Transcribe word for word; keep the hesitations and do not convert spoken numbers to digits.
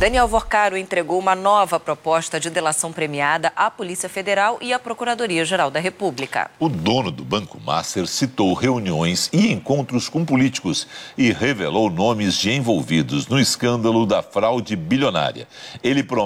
Daniel Vorcaro entregou uma nova proposta de delação premiada à Polícia Federal e à Procuradoria-Geral da República. O dono do Banco Master citou reuniões e encontros com políticos e revelou nomes de envolvidos no escândalo da fraude bilionária. Ele